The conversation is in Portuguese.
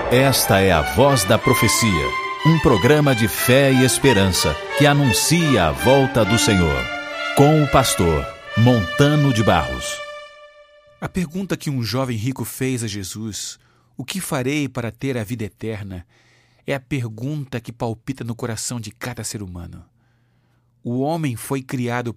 Esta é a Voz da Profecia, um programa de fé e esperança que anuncia a volta do Senhor, com o pastor Montano de Barros. A pergunta que um jovem rico fez a Jesus, o que farei para ter a vida eterna, é a pergunta que palpita no coração de cada ser humano. O homem foi criado